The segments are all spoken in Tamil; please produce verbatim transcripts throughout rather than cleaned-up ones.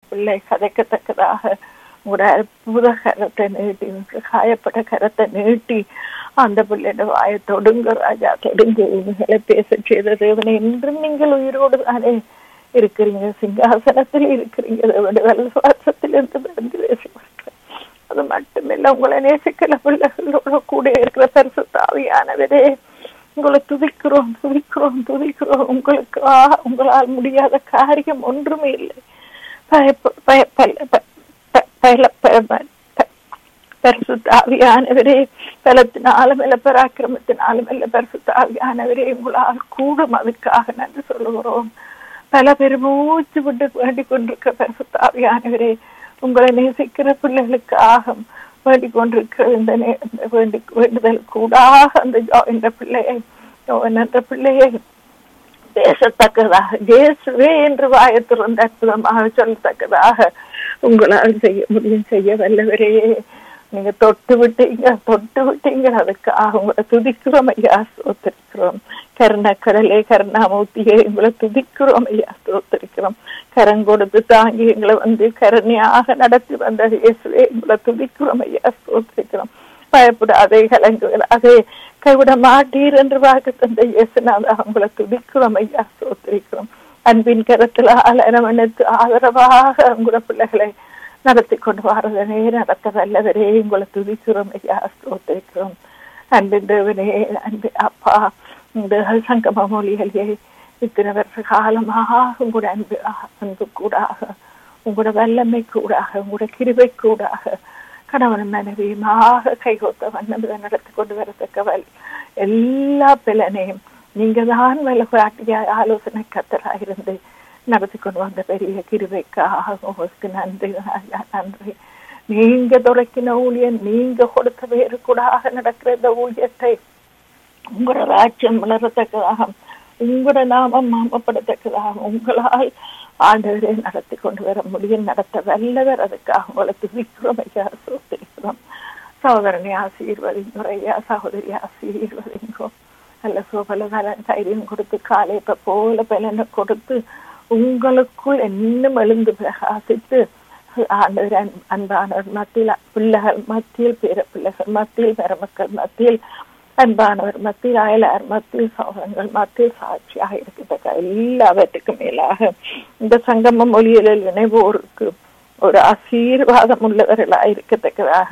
பிள்ளை கதைக்கத்தக்கதாக உங்களோட அற்புத கரத்தை நீட்டி, காயப்பட்ட கரத்தை நீட்டி அந்த பிள்ளையோட வாயை தொடுங்க ராஜா, தொடுங்க. உங்களை பேச செய்த தேவனை என்றும் நீங்கள் உயிரோடு தானே இருக்கிறீங்க, சிங்காசனத்தில் இருக்கிறீங்க. தேவனுடைய வல்லவாசத்திலிருந்து வந்து பேசுவார்கள். அது மட்டுமில்ல, உங்களை நேசிக்கிற பிள்ளைகளோட கூட இருக்கிற பரிசுத்த ஆவியானவரே, உங்களை துதிக்கிறோம் துதிக்கிறோம் துதிக்கிறோம். உங்களுக்கு உங்களால் முடியாத காரியம் ஒன்றுமே இல்லை. பரிசுத்த ஆவியானவரே, பலத்தினாலும் இல்ல பராக்கிரமத்தினாலும் இல்ல, பரிசுத்த ஆவியானவரே உங்களால் கூடும். அதுக்காக நன்றி சொல்லுகிறோம். பல பேர் மூச்சு விட்டு வேண்டிக் கொண்டிருக்கிற பரிசுத்த ஆவியானவரே, உங்களை நேசிக்கிற பிள்ளைகளுக்காக வேண்டிக் கொண்டிருக்கிற இந்த வேண்டி வேண்டுதல் கூடாக அந்த என்ற பிள்ளையை என்ற பிள்ளையை பேசத்தக்கதாக, இயேசுவே என்று வாயை திறந்து அற்புதமாக சொல்லத்தக்கதாக உங்களால் செய்ய முடியும். செய்ய வல்லவரே, நீங்க தொட்டு விட்டீங்க தொட்டு விட்டீங்க அதுக்காக உங்களை துதிக்கிறோம் ஐயா, ஸ்தோத்திரிக்கிறோம். கருணக்கடலே கருணாமூர்த்தியே, உங்களை துதிக்கிறோம் ஐயா, ஸ்தோத்திரிக்கிறோம். கரம் கொடுத்து தாங்கி எங்களை வந்து கருணையாக நடத்தி வந்த இயேசுவே, உங்களை துதிக்கிறோம் ஐயா, ஸ்தோத்திரிக்கிறோம். பயப்படாதே, கலங்குகிறாதே, கைவிட மாட்டீர் என்று வாக்கு தந்த இயேசுநாதா, உங்களை துதிக்கிறோம் ஐயா, ஸ்தோத்திரிக்கிறோம். அன்பின் கரத்தில் அரவணைத்து ஆதரவாக உங்களோட பிள்ளைகளை நடத்தி கொண்டு வரதனே, நடத்த வல்லவரே, உங்களை துதிக்கிறோம் ஐயா, ஸ்தோத்திரிக்கிறோம். அன்பின் தேவனே, அன்பு அப்பா, இந்த சங்கம மொழிகளே இத்தனை வருஷ காலமாக உங்களோட அன்பு அன்பு கூடாக, உங்களோட வல்லமை கூடாக, உங்களோட கிருபை கூடாக கணவன் மனைவியுமாக கைகோத்த வண்ணம் நடத்தி கொண்டு வரத்தக்கவள் எல்லா பிள்ளனையும் நீங்க தான் வழிகாட்டிய ஆலோசனை கத்தராக இருந்து நடத்தி கொண்டு வந்த பெரிய கிருபைக்காக உங்களுக்கு நன்றி நன்றி. நீங்க தொடக்கின ஊழியன், நீங்க கொடுத்த வேறு கூடாக நடக்கிற இந்த ஊழியத்தை உங்களோட ராஜ்யம் வளரத்தக்கதாக, உங்களோட நாமம் மாமப்படத்தக்கதாக உங்களால் ஆண்டவரை நடத்தி கொண்டு வர முடியும், நடத்த வல்லவர். அதுக்காக உங்களை துதிக்கிறோம் ஐயா, சோத்திரிக்கிறோம். சகோதரனை ஆசீர்வதிங்கோ ஐயா, சகோதரி ஆசீர்வதிங்கோ. நல்ல சோபல நலன் தைரியம் கொடுத்து, காலைப்ப போல பலனை கொடுத்து, உங்களுக்குள் இன்னும் எழுந்து பிரகாசித்து ஆண்டவர் அன்பானவர் மத்தியில், பிள்ளைகள் மத்தியில், பேர பிள்ளைகள் மத்தியில், பெருமக்கள் மத்தியில், அன்பானவர் மத்தியில், அயலார் மத்தியில், சோதரங்கள் மத்தியில் சாட்சியாக இருக்கத்தக்க எல்லாவற்றுக்கும் மேலாக இந்த சங்கம மொழிகளில் இணைவோருக்கு ஒரு ஆசீர்வாதம் உள்ளவர்களாக இருக்கத்தக்கதாக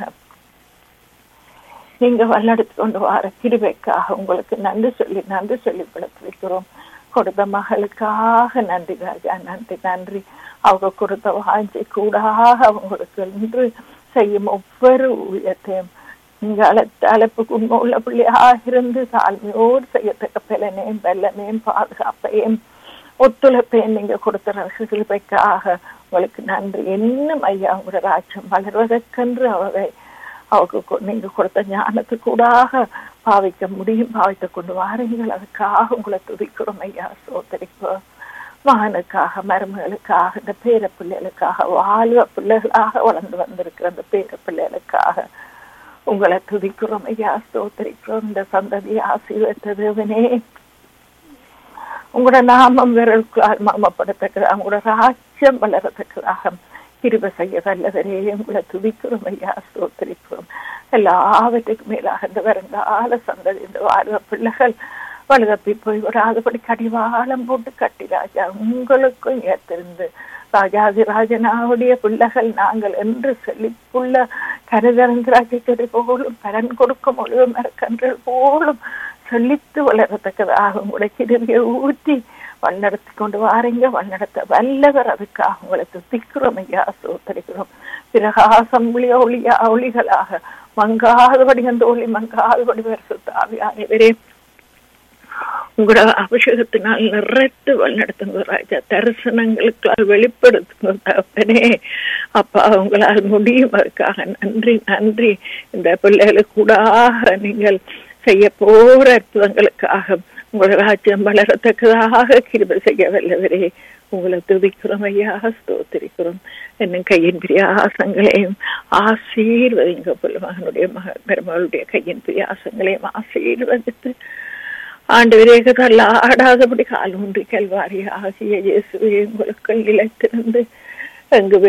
நீங்க வல்லெடுத்து கொண்டு வர கிருபைக்காக உங்களுக்கு நன்றி சொல்லி நன்றி சொல்லி படுத்து வைக்கிறோம். கொடுத்த மகளுக்காக நன்றி ராஜா, நன்றி நன்றி. அவங்க கொடுத்த வாஞ்சி கூடாக அவங்களுக்கு என்று செய்யும் ஒவ்வொரு ஊழியத்தையும் நீங்க அழைத்த அழைப்புக்கு உண்மை உள்ள பிள்ளையாக இருந்து தாழ்மையோடு செய்யத்தக்க பலனையும் வெள்ளனையும் பாதுகாப்பையும் ஒத்துழைப்பையும் நீங்க கொடுத்த கிருபைக்காக உங்களுக்கு நன்றி. இன்னும் ஐயா உங்களோட ராஜ்யம் வளர்வதற்கென்று அவரை அவருக்கு நீங்க கொடுத்த ஞானத்துக்கூடாக பாவிக்க முடியும், பாவித்து கொண்டு வாருங்கள். அதுக்காக உங்களை துதிக்கிறோம் ஐயா, சோதரிப்போம். மகனுக்காக, மருமகளுக்காக, இந்த பேர பிள்ளைகளுக்காக, வாழ்வ பிள்ளைகளாக வளர்ந்து வந்திருக்கிற அந்த பேர பிள்ளைகளுக்காக உங்களை துதிக்கிறோம் ஐயா, ஸ்தோத்திரிக்கிறோம். இந்த சந்ததியை ஆசீர்வதித்ததுவனே, உங்களோட நாமம் விரலுக்குள் மாமப்படத்தக்கதாக, உங்களோட ராஜ்யம் வளரத்தக்கதாக கிருபை செய்ய வல்லவரே, உங்களை துதிக்கிறோம் ஐயா, ஸ்தோத்திரிக்கிறோம். எல்லாவற்றுக்கும் மேலாக இந்த வருங்கால சந்ததி, இந்த வாழ்வ பிள்ளைகள் வலுதப்பி போய் விடாதபடி கடிவாளம் போட்டு கட்டி ராஜா உங்களுக்கும் ஏற்றிருந்து ராஜாதி ராஜனாவுடைய பிள்ளைகள் நாங்கள் என்று செழிப்புள்ள கருதரந்திராட்சி போலும் பலன் கொடுக்கும் ஒழுங்கு மரக்கன்று போலும் செழித்து வளரத்தக்கதாக உங்களுடைய கிருவியை ஊற்றி வழிநடத்தி கொண்டு வாரீங்க. வழிநடத்த வல்லவர். அதுக்காக உங்களை துதிக்கிறோம் ஐயா, சோத்தரிக்கிறோம். பிரகாசம் ஒளியா ஒளியா ஒளிகளாக மங்காதபடி அந்த ஒளி மங்காதபடி வருஷத்தாவியானவரே உங்களோட அபிஷேகத்தினால் நிறைத்து வழிநடத்துங்க ராஜா. தரிசனங்களுக்கால் வெளிப்படுத்துங்க அப்பா, உங்களால் முடியும். அதுக்காக நன்றி நன்றி. இந்த பிள்ளைகளுக்கு கூடாக நீங்கள் செய்ய போற அற்புதங்களுக்காக உங்களோட ராஜ்யம் வளரத்தக்கதாக கிருபை செய்ய வல்லவரே உங்களை துதிக்கிறோம் ஐயா, ஸ்தோத்திரிக்கிறோம். என்னும் கையின் பிரியாசங்களையும் ஆசீர்வதிங்க. மகனுடைய மக பெருமகளுடைய கையின் பிரியாசங்களையும் ஆசீர்வதித்து ஆண்டவரே ஆடாதபடி கால் ஒன்றி கல்வாரி ஆகிய இயேசுவே உங்களுக்கு நிலைத்திருந்து எங்கு